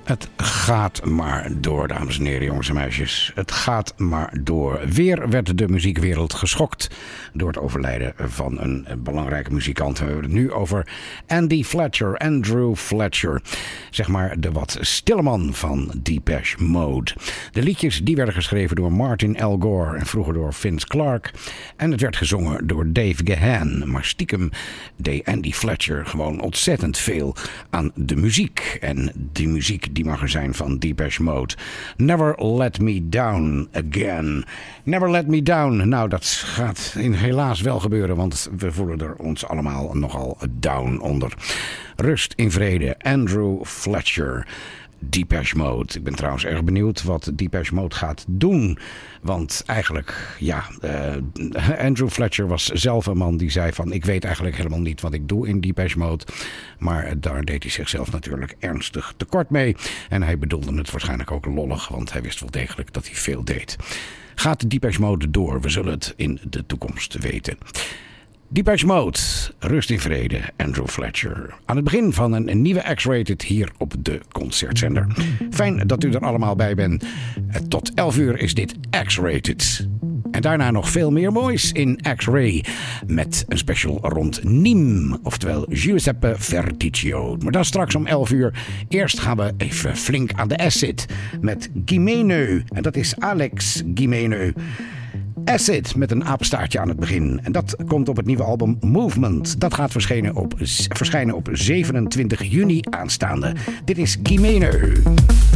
Het gaat maar door, dames en heren, jongens en meisjes. Het gaat maar door. Weer werd de muziekwereld geschokt door het overlijden van een belangrijke muzikant. We hebben het nu over Andrew Fletcher. Zeg maar de wat stille man van Depeche Mode. De liedjes die werden geschreven door Martin L. Gore en vroeger door Vince Clarke. En het werd gezongen door Dave Gahan. Maar stiekem deed Andy Fletcher gewoon ontzettend veel aan de muziek. En die muziek die mag er zijn van Depeche Mode. Never Let Me Down Again. Never Let Me Down. Nou, dat gaat helaas wel gebeuren, want we voelen er ons allemaal nogal down onder. Rust in vrede. Andrew Fletcher. Depeche Mode. Ik ben trouwens erg benieuwd wat Depeche Mode gaat doen. Want eigenlijk, Andrew Fletcher was zelf een man die zei van... ik weet eigenlijk helemaal niet wat ik doe in Depeche Mode. Maar daar deed hij zichzelf natuurlijk ernstig tekort mee. En hij bedoelde het waarschijnlijk ook lollig, want hij wist wel degelijk dat hij veel deed. Gaat Depeche Mode door? We zullen het in de toekomst weten. Depeche Mode, rust in vrede, Andrew Fletcher. Aan het begin van een nieuwe X-Rated hier op de Concertzender. Fijn dat u er allemaal bij bent. Tot 11 uur is dit X-Rated. En daarna nog veel meer moois in X-Ray. Met een special rond Nîmes, oftewel Giuseppe Verticchio. Maar dan straks om 11 uur. Eerst gaan we even flink aan de acid met Gimeno. En dat is Alex Gimeno. Acid met een apenstaartje aan het begin. En dat komt op het nieuwe album Movement. Dat gaat verschijnen op 27 juni aanstaande. Dit is Gimeno.